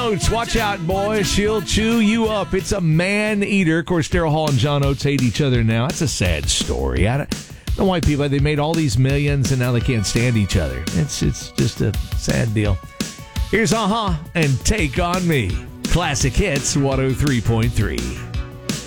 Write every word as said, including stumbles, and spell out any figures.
Oates. Watch out, boy. She'll chew you up. It's a man-eater. Of course, Daryl Hall and John Oates hate each other now. That's a sad story. I don't, the white people, they made all these millions, and now they can't stand each other. It's, it's just a sad deal. Here's A-ha and Take On Me. Classic Hits one oh three point three.